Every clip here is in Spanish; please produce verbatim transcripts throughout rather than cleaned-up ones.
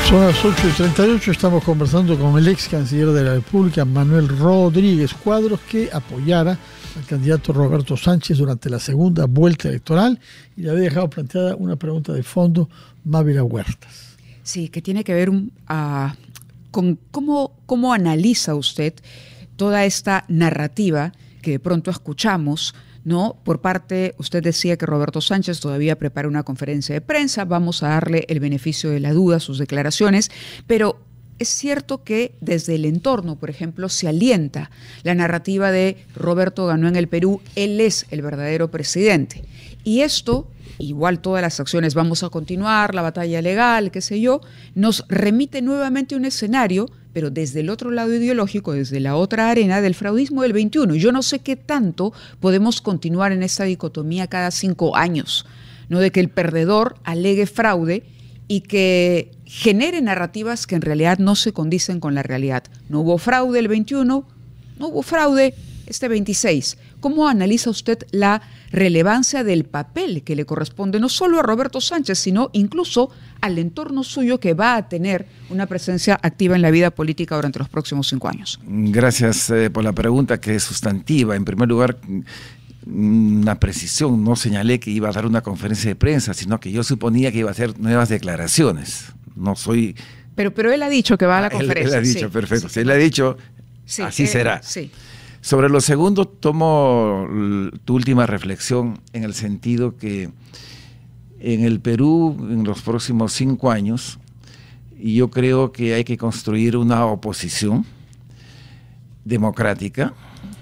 Son las ocho y treinta y ocho, estamos conversando con el ex canciller de la República, Manuel Rodríguez Cuadros, que apoyara al candidato Roberto Sánchez durante la segunda vuelta electoral, y le había dejado planteada una pregunta de fondo, Mávila Huertas. Sí, que tiene que ver un, uh, con cómo, cómo analiza usted toda esta narrativa que de pronto escuchamos, ¿no? Por parte, usted decía que Roberto Sánchez todavía prepara una conferencia de prensa, vamos a darle el beneficio de la duda a sus declaraciones, pero es cierto que desde el entorno, por ejemplo, se alienta la narrativa de Roberto ganó en el Perú, él es el verdadero presidente. Y esto, igual todas las acciones, vamos a continuar, la batalla legal, qué sé yo, nos remite nuevamente a un escenario, pero desde el otro lado ideológico, desde la otra arena del fraudismo del veintiuno. Yo no sé qué tanto podemos continuar en esta dicotomía cada cinco años, ¿no? De que el perdedor alegue fraude y que genere narrativas que en realidad no se condicen con la realidad. No hubo fraude el veintiuno, no hubo fraude este veintiséis. ¿Cómo analiza usted la relevancia del papel que le corresponde no solo a Roberto Sánchez, sino incluso al entorno suyo, que va a tener una presencia activa en la vida política durante los próximos cinco años? Gracias eh, por la pregunta, que es sustantiva. En primer lugar, una precisión, no señalé que iba a dar una conferencia de prensa, sino que yo suponía que iba a hacer nuevas declaraciones. No soy... Pero, pero él ha dicho que va a la conferencia. Él, él ha dicho, sí, perfecto. Sí, Si él ha dicho, sí, así eh, será. Sí. Sobre lo segundo, tomo tu última reflexión en el sentido que en el Perú, en los próximos cinco años, yo creo que hay que construir una oposición democrática,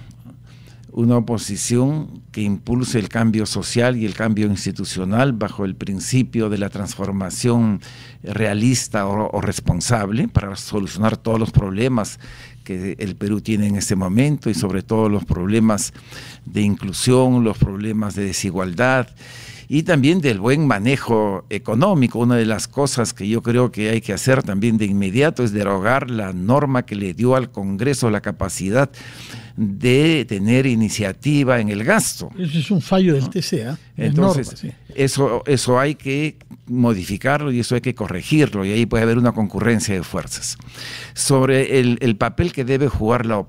una oposición que impulse el cambio social y el cambio institucional bajo el principio de la transformación realista o, o responsable para solucionar todos los problemas que el Perú tiene en este momento, y sobre todo los problemas de inclusión, los problemas de desigualdad y también del buen manejo económico. Una de las cosas que yo creo que hay que hacer también de inmediato es derogar la norma que le dio al Congreso la capacidad de tener iniciativa en el gasto. Eso es un fallo del T C A. Entonces, norma, sí. eso, eso hay que modificarlo y eso hay que corregirlo, y ahí puede haber una concurrencia de fuerzas. Sobre el, el papel que debe jugar la